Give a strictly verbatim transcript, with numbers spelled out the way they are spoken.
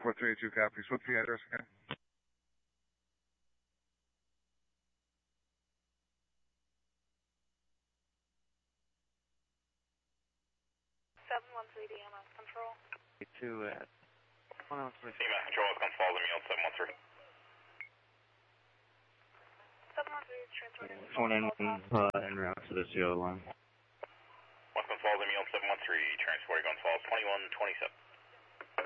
four three two copies. What's the address again? seven one three D M S Control. Two at one oh three. D M S Control is going to follow the meal seven one three. seven one three is transferring. four nine one uh, en route to the C O line. What's going to follow the meal seven one three, transporting Gonzales twenty-one twenty-seven.